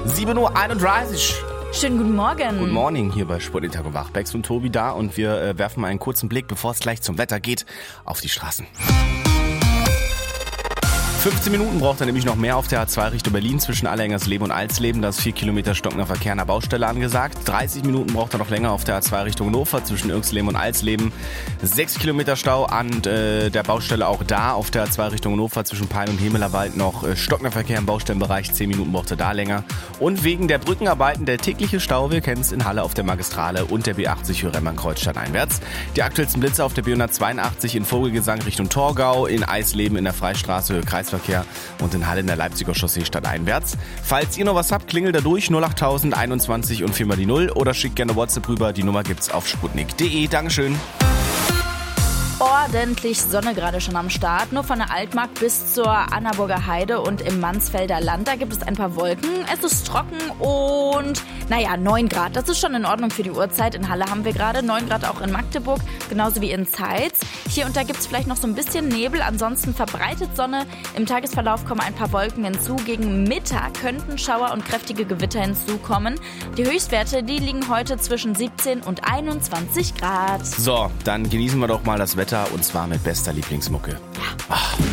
7:31 Uhr. Schönen guten Morgen. Guten Morning hier bei Sport Tag und Wach. Bex und Tobi da und wir werfen mal einen kurzen Blick, bevor es gleich zum Wetter geht, auf die Straßen. 15 Minuten braucht er nämlich noch mehr auf der A2 Richtung Berlin zwischen Allerhengersleben und Alsleben. Da ist 4 Kilometer stockender Verkehr an der Baustelle angesagt. 30 Minuten braucht er noch länger auf der A2 Richtung Hannover zwischen Irxleben und Alsleben. 6 Kilometer Stau an der Baustelle auch da auf der A2 Richtung Hannover zwischen Pein und Hemelerwald noch stockender Verkehr im Baustellenbereich. 10 Minuten braucht er da länger. Und wegen der Brückenarbeiten der tägliche Stau, wir kennen es, in Halle auf der Magistrale und der B80 für Remmern-Kreuz stadteinwärts. Die aktuellsten Blitze auf der B182 in Vogelgesang Richtung Torgau, in Eisleben in der Freistraße Höhe Kreisverkehr und in Halle in der Leipziger Chaussee stadteinwärts. Falls ihr noch was habt, klingelt da durch 08000 21 und 4 mal die 0 oder schickt gerne WhatsApp rüber. Die Nummer gibt's auf sputnik.de. Dankeschön. Ordentlich Sonne gerade schon am Start. Nur von der Altmark bis zur Annaburger Heide und im Mansfelder Land. Da gibt es ein paar Wolken. Es ist trocken und 9 Grad. Das ist schon in Ordnung für die Uhrzeit. In Halle haben wir gerade 9 Grad auch in Magdeburg, genauso wie in Zeitz. Hier und da gibt es vielleicht noch so ein bisschen Nebel. Ansonsten verbreitet Sonne. Im Tagesverlauf kommen ein paar Wolken hinzu. Gegen Mittag könnten Schauer und kräftige Gewitter hinzukommen. Die Höchstwerte, die liegen heute zwischen 17 und 21 Grad. So, dann genießen wir doch mal das Wetter und zwar mit bester Lieblingsmucke. Ja.